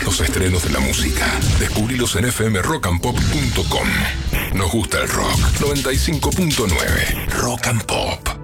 Los estrenos de la música. Descubrilos en fmrockandpop.com. Nos gusta el rock. 95.9. Rock and Pop.